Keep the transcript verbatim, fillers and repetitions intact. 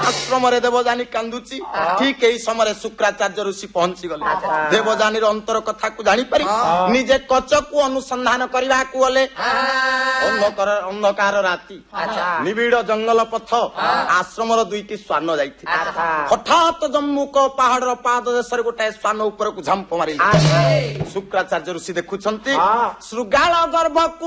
ଆଶ୍ରମରେ ଦେବଯାନୀ କାନ୍ଦୁଛି। ଠିକ ଏଇ ସମୟରେ ଶୁକ୍ରାଚାର୍ଯ୍ୟ ଋଷି ପହଞ୍ଚି ଗଲେ। ଦେବଯାନୀର ଅନ୍ତର କଥାକୁ ଜାଣିପାରି ନିଜେ କଚକୁ ଅନୁସନ୍ଧାନ କରିବାକୁ ଗଲେ। ଅନ୍ଧକାର ରାତି, ନିବିଡ଼ ଜଙ୍ଗଲ ପଥ, ଆଶ୍ରମର ଦୁଇଟି ଶ୍ୱାନ ଯାଇଥିଲେ। ହଠାତ୍ ଜମ୍ମୁକ ପାହାଡର ପାଦ ଦେଶରେ ଗୋଟାଏ ଶ୍ୱାନ ଉପରକୁ ଝାମ୍ପ ମାରିଲେ। ଶୁକ୍ରାଚାର୍ଯ୍ୟ ଋଷି ଦେଖୁଛନ୍ତି ଶୃଗାଳ ଗର୍ଭକୁ